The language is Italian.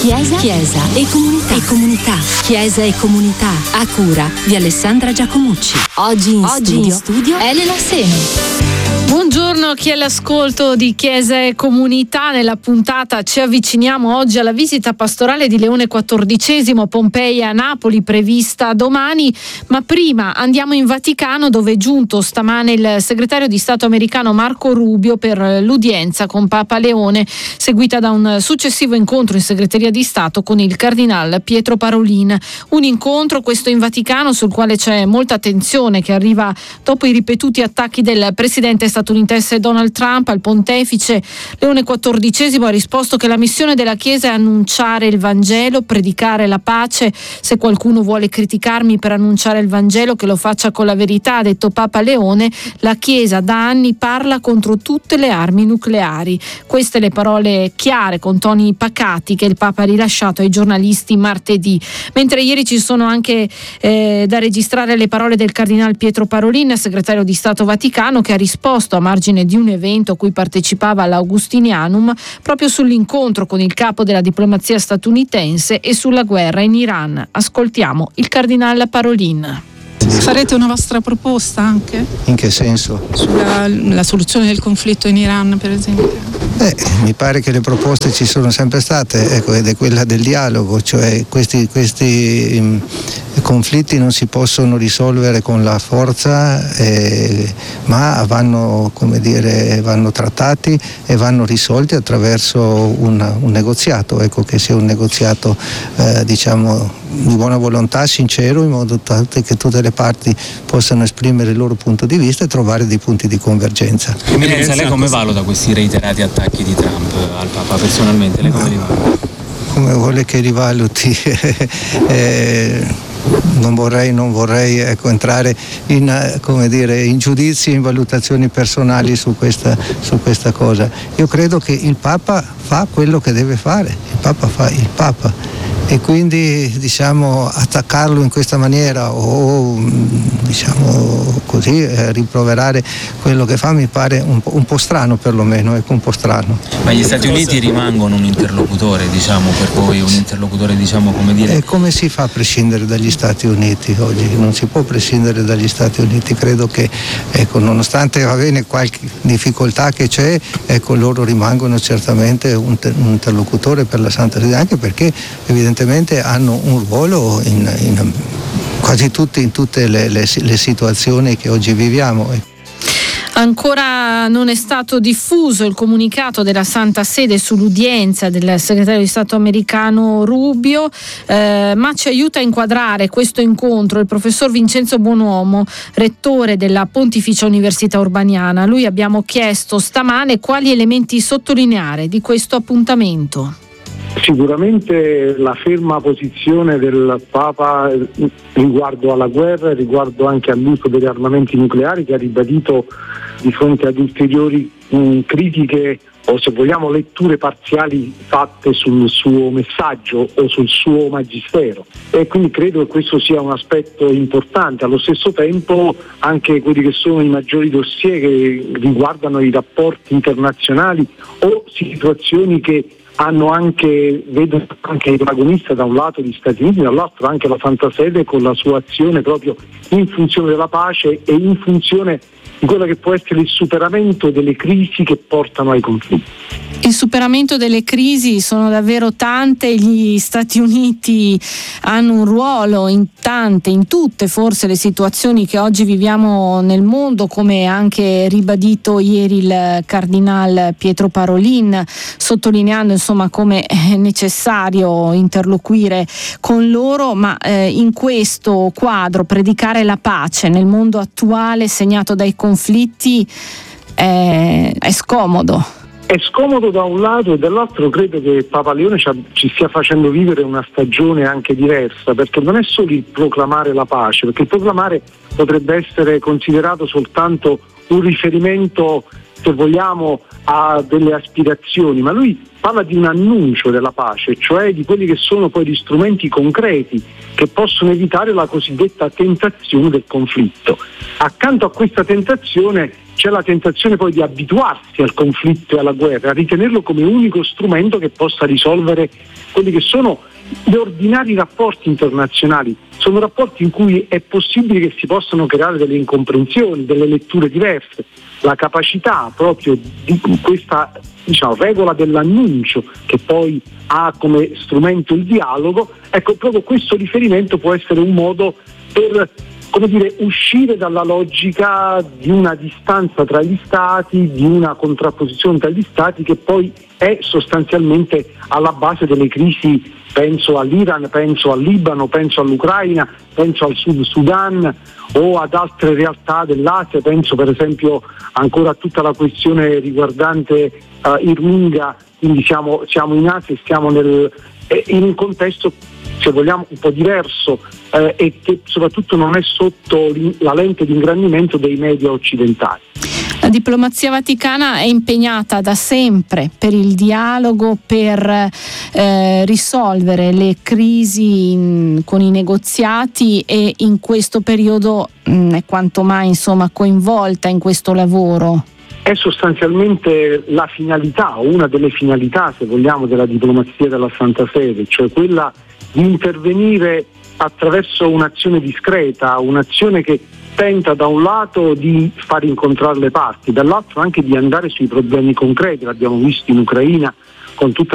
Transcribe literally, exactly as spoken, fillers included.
Chiesa, Chiesa e comunità. E comunità. Chiesa e comunità. A cura di Alessandra Giacomucci. Oggi in, Oggi studio, in studio Elena Seno. Buongiorno a chi è all'ascolto di Chiesa e Comunità. Nella puntata ci avviciniamo oggi alla visita pastorale di Leone quattordicesimo a Pompei a Napoli, prevista domani, ma prima andiamo in Vaticano, dove è giunto stamane il segretario di Stato americano Marco Rubio per l'udienza con Papa Leone, seguita da un successivo incontro in segreteria di Stato con il cardinal Pietro Parolin. Un incontro, questo in Vaticano, sul quale c'è molta attenzione, che arriva dopo i ripetuti attacchi del presidente statunitense Donald Trump al pontefice. Leone quattordicesimo ha risposto che la missione della Chiesa è annunciare il Vangelo, predicare la pace. Se qualcuno vuole criticarmi per annunciare il Vangelo, che lo faccia con la verità, ha detto Papa Leone. La Chiesa da anni parla contro tutte le armi nucleari. Queste le parole chiare, con toni pacati, che il Papa ha rilasciato ai giornalisti martedì. Mentre ieri ci sono anche eh, da registrare le parole del cardinal Pietro Parolin, segretario di Stato Vaticano, che ha risposto a margine di un evento a cui partecipava all'Augustinianum proprio sull'incontro con il capo della diplomazia statunitense e sulla guerra in Iran. Ascoltiamo il cardinal Parolin. Farete una vostra proposta anche? In che senso? Sulla la soluzione del conflitto in Iran, per esempio? Eh, mi pare che le proposte ci sono sempre state, ecco, ed è quella del dialogo, cioè questi, questi um, conflitti non si possono risolvere con la forza, eh, ma vanno, come dire, vanno trattati e vanno risolti attraverso un, un negoziato, ecco, che sia un negoziato eh, diciamo di buona volontà, sincero, in modo tale che tutte le parti possano esprimere il loro punto di vista e trovare dei punti di convergenza. Eminenza, lei come valuta questi reiterati attacchi di Trump al Papa personalmente? Lei come li valuta? Come vuole che li valuti? eh, non vorrei, non vorrei ecco, entrare in, come dire, in giudizi, in valutazioni personali su questa, su questa cosa. Io credo che il Papa fa quello che deve fare, il Papa fa il Papa. E quindi diciamo attaccarlo in questa maniera o diciamo così eh, rimproverare quello che fa mi pare un po', un po' strano, perlomeno, ecco, un po' strano. Ma gli Stati Uniti rimangono un interlocutore, diciamo, per voi, un interlocutore, diciamo, come dire. E come si fa a prescindere dagli Stati Uniti oggi? Non si può prescindere dagli Stati Uniti. Credo che ecco, nonostante va bene qualche difficoltà che c'è, ecco, loro rimangono certamente un, un interlocutore per la Santa Sede, anche perché evidentemente hanno un ruolo in, in quasi tutti, in tutte le, le, le situazioni che oggi viviamo. Ancora non è stato diffuso il comunicato della Santa Sede sull'udienza del segretario di Stato americano Rubio, eh, ma ci aiuta a inquadrare questo incontro il professor Vincenzo Buonuomo, rettore della Pontificia Università Urbaniana. A lui abbiamo chiesto stamane quali elementi sottolineare di questo appuntamento. Sicuramente la ferma posizione del Papa riguardo alla guerra e riguardo anche all'uso degli armamenti nucleari, che ha ribadito di fronte ad ulteriori mh, critiche o, se vogliamo, letture parziali fatte sul suo messaggio o sul suo magistero, e quindi credo che questo sia un aspetto importante. Allo stesso tempo anche quelli che sono i maggiori dossier che riguardano i rapporti internazionali o situazioni che hanno anche, vedo anche il protagonista da un lato gli Stati Uniti, dall'altro anche la Santa Sede con la sua azione proprio in funzione della pace e in funzione di quello che può essere il superamento delle crisi che portano ai conflitti. Il superamento delle crisi sono davvero tante, gli Stati Uniti hanno un ruolo in tante, in tutte forse le situazioni che oggi viviamo nel mondo, come anche ribadito ieri il cardinal Pietro Parolin, sottolineando insomma come è necessario interloquire con loro, ma eh, in questo quadro predicare la pace nel mondo attuale segnato dai conflitti è, è scomodo. È scomodo da un lato e dall'altro credo che Papa Leone ci stia facendo vivere una stagione anche diversa, perché non è solo il proclamare la pace, perché il proclamare potrebbe essere considerato soltanto un riferimento, se vogliamo, a delle aspirazioni, ma lui parla di un annuncio della pace, cioè di quelli che sono poi gli strumenti concreti che possono evitare la cosiddetta tentazione del conflitto. Accanto a questa tentazione c'è la tentazione poi di abituarsi al conflitto e alla guerra, a ritenerlo come unico strumento che possa risolvere quelli che sono gli ordinari rapporti internazionali. Sono rapporti in cui è possibile che si possano creare delle incomprensioni, delle letture diverse. La capacità proprio di questa, diciamo, regola dell'annuncio, che poi ha come strumento il dialogo, ecco, proprio questo riferimento può essere un modo per, come dire, uscire dalla logica di una distanza tra gli stati, di una contrapposizione tra gli stati che poi è sostanzialmente alla base delle crisi. Penso all'Iran, penso al Libano, penso all'Ucraina, penso al Sud Sudan o ad altre realtà dell'Asia, penso per esempio ancora a tutta la questione riguardante uh, il Rohingya, quindi siamo, siamo in Asia e siamo nel, eh, in un contesto, se vogliamo, un po' diverso eh, e che soprattutto non è sotto la lente di ingrandimento dei media occidentali. La diplomazia vaticana è impegnata da sempre per il dialogo, per eh, risolvere le crisi in, con i negoziati, e in questo periodo mh, è quanto mai insomma coinvolta in questo lavoro. È sostanzialmente la finalità, o una delle finalità, se vogliamo, della diplomazia della Santa Sede, cioè quella di intervenire attraverso un'azione discreta, un'azione che tenta da un lato di far incontrare le parti, dall'altro anche di andare sui problemi concreti. L'abbiamo visto in Ucraina con tutta